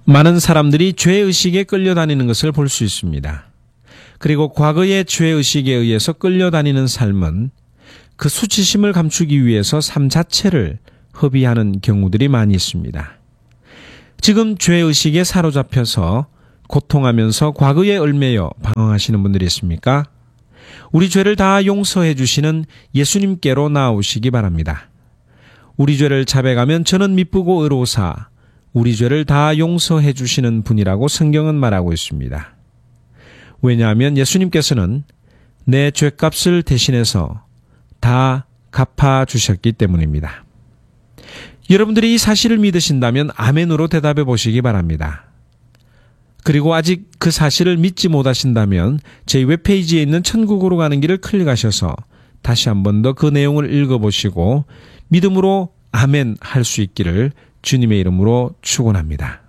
많은 사람들이 죄의식에 끌려다니는 것을 볼 수 있습니다. 그리고 과거의 죄의식에 의해서 끌려다니는 삶은 그 수치심을 감추기 위해서 삶 자체를 허비하는 경우들이 많이 있습니다. 지금 죄의식에 사로잡혀서 고통하면서 과거에 얽매여 방황하시는 분들이 있습니까? 우리 죄를 다 용서해 주시는 예수님께로 나아오시기 바랍니다. 우리 죄를 자백하면 저는 미쁘고 의로우사 우리 죄를 다 용서해 주시는 분이라고 성경은 말하고 있습니다. 왜냐하면 예수님께서는 내 죄값을 대신해서 다 갚아주셨기 때문입니다. 여러분들이 이 사실을 믿으신다면 아멘으로 대답해 보시기 바랍니다. 그리고 아직 그 사실을 믿지 못하신다면 저희 웹페이지에 있는 천국으로 가는 길을 클릭하셔서 다시 한 번 더 그 내용을 읽어보시고 믿음으로 아멘 할 수 있기를 주님의 이름으로 축원합니다.